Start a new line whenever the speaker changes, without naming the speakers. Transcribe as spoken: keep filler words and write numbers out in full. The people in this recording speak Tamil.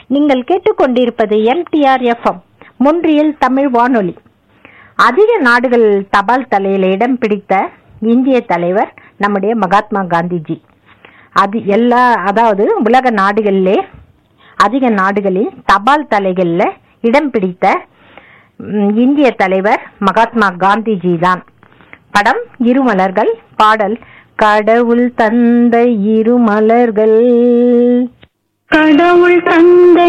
நீங்கள் கேட்டுக்கொண்டிருப்பது எம்டிஆர் எஃப்எம் மொன்றியல் தமிழ் வானொலி. அதிக நாடுகள் தபால் தலையில இடம் பிடித்த இந்திய தலைவர் நம்முடைய மகாத்மா காந்திஜி. அது எல்லா அதாவது உலக நாடுகளிலே அதிக நாடுகளில் தபால் தலைகள்ல இடம் பிடித்த இந்திய தலைவர் மகாத்மா காந்திஜி தான். படம் இருமலர்கள், பாடல் கடவுள் தந்த இருமலர்கள்.
கடவுள் தந்த